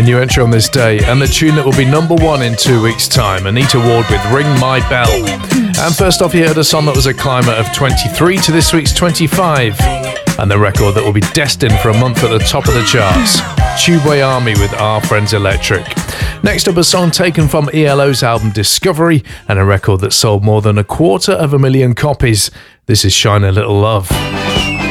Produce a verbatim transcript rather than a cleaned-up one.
new entry on this day, and the tune that will be number one in two weeks' time, Anita Ward with Ring My Bell. And first off, you heard a song that was a climber of twenty-three to this week's twenty-five, and the record that will be destined for a month at the top of the charts, Tubeway Army with Our Friends Electric. Next up, a song taken from E L O's album Discovery, and a record that sold more than a quarter of a million copies. This is Shine a Little Love.